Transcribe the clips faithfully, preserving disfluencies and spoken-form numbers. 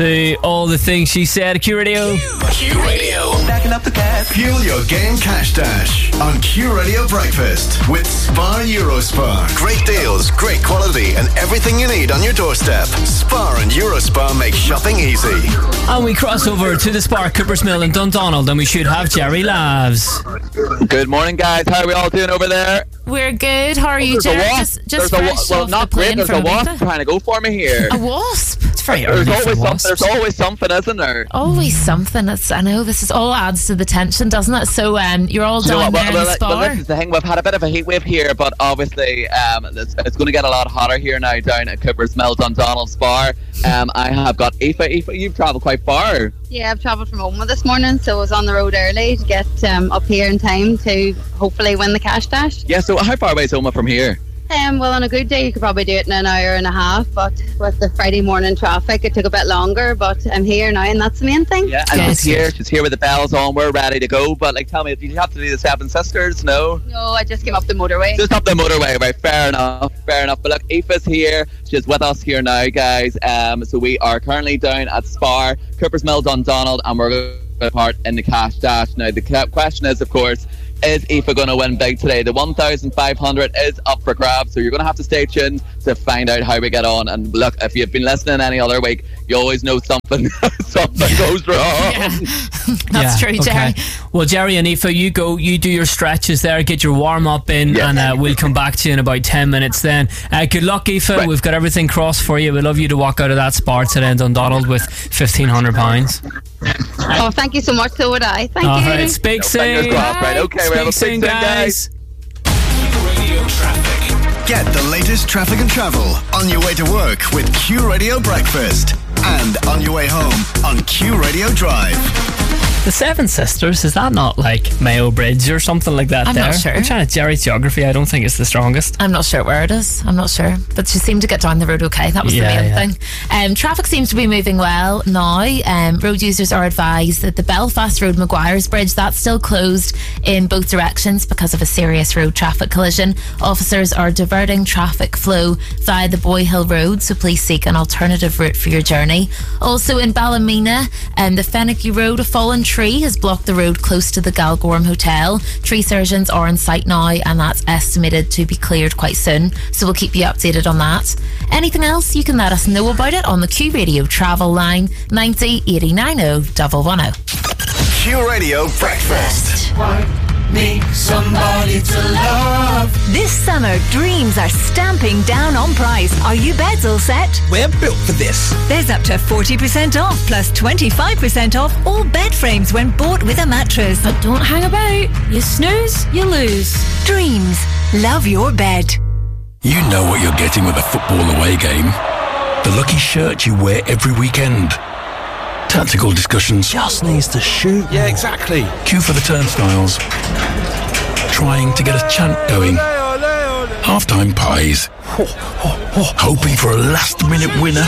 The, all the things she said. Q Radio. Q Radio. Stacking up the cash. Fuel your game cash dash on Q Radio Breakfast with Spar Eurospar. Great deals, great quality, and everything you need on your doorstep. Spar and Eurospar make shopping easy. And we cross over to the Spar, Coopers Mill and Dundonald, and we should have Jerry Lavs. Good morning, guys. How are we all doing over there? We're good. How are you, There's Jerry? a wasp. Just, just There's a wa- fresh well, off not the plane great. There's from a wasp Ibiza. trying to go for me here. A wasp? It's very There's early always, for some, wasps. there's always something, isn't there? Always something. It's, I know this is all adds to the tension, doesn't it? So um, you're all You know down what, there well, in the well, Spar. well, this is the thing. We've had a bit of a heat wave here, but obviously um, it's, it's going to get a lot hotter here now down at Coopers Mill, Dundonald Spar. Um, I have got Aoife. Aoife, you've travelled quite far. Yeah, I've travelled from Oma this morning, so I was on the road early to get um, up here in time to hopefully win the cash dash. Yeah, so how far away is Oma from here? Um, well, on a good day, you could probably do it in an hour and a half, but with the Friday morning traffic, it took a bit longer, but I'm here now, and that's the main thing. Yeah, and Good. she's here. She's here with the bells on. We're ready to go. But, like, tell me, did you have to do the Seven Sisters? No? No, I just came up the motorway. Just up the motorway, right? Fair enough, fair enough. But look, Aoife's here. She's with us here now, guys. Um, so we are currently down at Spar, Coopers Mill, Dundonald, and we're going to take part in the cash dash. Now, the question is, of course, is Aoife going to win big today? The one thousand five hundred is up for grabs, so you're going to have to stay tuned to find out how we get on. And look, if you've been listening any other week, you always know something something goes wrong. Yeah. That's Yeah, true, Jerry. okay. Well, Jerry and Aoife, you go, you do your stretches there, get your warm up in, Yeah. and uh, we'll come back to you in about ten minutes then. Uh, good luck, Aoife. Right. We've got everything crossed for you. We'd love you to walk out of that Spar today in Dundonald with fifteen hundred pounds. Oh, thank you so much, so would I. Thank All you. right, speak Fingers soon. crossed, right? Okay, we'll have a Speak speak soon, soon, guys. Radio traffic. Get the latest traffic and travel on your way to work with Q Radio Breakfast and on your way home on Q Radio Drive. The Seven Sisters, is that not like Mayo Bridge or something like that? I'm there? not sure. I'm trying to Jerry's geography. I don't think it's the strongest. I'm not sure where it is. I'm not sure. But she seemed to get down the road okay. That was Yeah, the main yeah. thing. Um, traffic seems to be moving well now. Um, road users are advised that the Belfast Road Maguire's Bridge, that's still closed in both directions because of a serious road traffic collision. Officers are diverting traffic flow via the Boy Hill Road, so please seek an alternative route for your journey. Also in Ballymena, um, the Fennicky Road, a fallen tree has blocked the road close to the Galgorm Hotel. Tree surgeons are on site now, and that's estimated to be cleared quite soon, so we'll keep you updated on that. Anything else, you can let us know about it on the Q Radio travel line ninety eighty ninety one one zero. Q Radio Breakfast. Need somebody to love. This summer, dreams are stamping down on price. Are you beds all set? We're built for this. There's up to forty percent off plus twenty-five percent off all bed frames when bought with a mattress. But don't hang about. You snooze, you lose. Dreams. Love your bed. You know what you're getting with a football away game. The lucky shirt you wear every weekend. Tactical discussions. Just needs to shoot. Yeah, exactly. Queue for the turnstiles. Trying to get a chant going. Half-time pies. Hoping for a last-minute winner.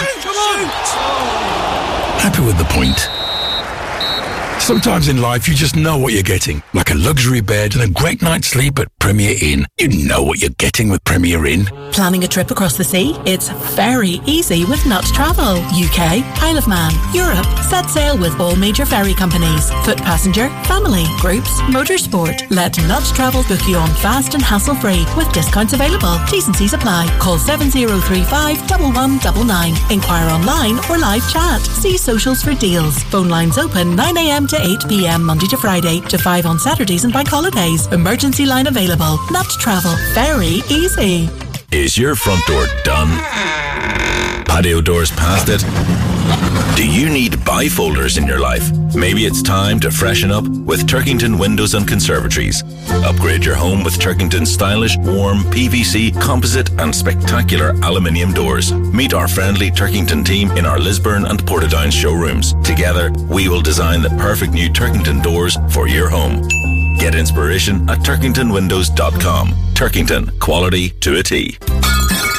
Happy with the point. Sometimes in life you just know what you're getting. Like a luxury bed and a great night's sleep at Premier Inn. You know what you're getting with Premier Inn. Planning a trip across the sea? It's very easy with Nuts Travel. U K, Isle of Man, Europe. Set sail with all major ferry companies. Foot passenger, family, groups, motorsport. Let Nuts Travel book you on fast and hassle-free with discounts available. T's and C's apply. Call seven zero three five, one one nine nine. Inquire online or live chat. See socials for deals. Phone lines open nine a.m. to eight p.m. Monday to Friday to five on Saturdays and bank holidays. Emergency line available. Nuts Travel. Very easy. Is your front door done? Patio doors past it? Do you need bifolders in your life? Maybe it's time to freshen up with Turkington Windows and Conservatories. Upgrade your home with Turkington's stylish, warm, P V C, composite and spectacular aluminium doors. Meet our friendly Turkington team in our Lisburn and Portadown showrooms. Together, we will design the perfect new Turkington doors for your home. Get inspiration at turkington windows dot com. Turkington, quality to a T.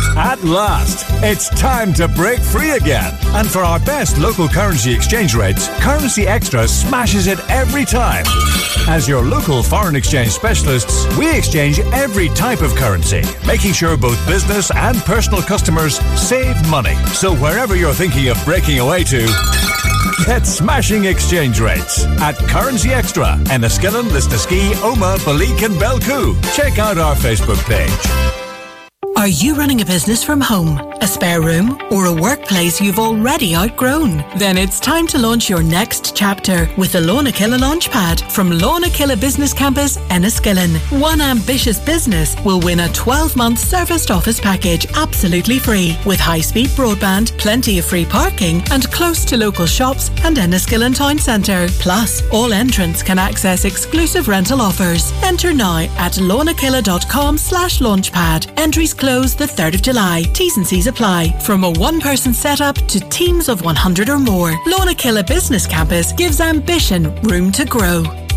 At last, it's time to break free again. And for our best local currency exchange rates, Currency Extra smashes it every time. As your local foreign exchange specialists, we exchange every type of currency, making sure both business and personal customers save money. So wherever you're thinking of breaking away to, get smashing exchange rates at Currency Extra, Enniskillen, Lisnaskea, Oma, Balik and Belcoo. Check out our Facebook page. Are you running a business from home, a spare room, or a workplace you've already outgrown? Then it's time to launch your next chapter with the Lornakilla Launchpad from Lornakilla Business Campus, Enniskillen. One ambitious business will win a twelve-month serviced office package absolutely free with high-speed broadband, plenty of free parking and close to local shops and Enniskillen Town Centre. Plus, all entrants can access exclusive rental offers. Enter now at lornakilla.com slash launchpad. Entries close the third of July. T's and C's apply. From a one-person setup to teams of one hundred or more, Lornakilla Business Campus gives ambition room to grow.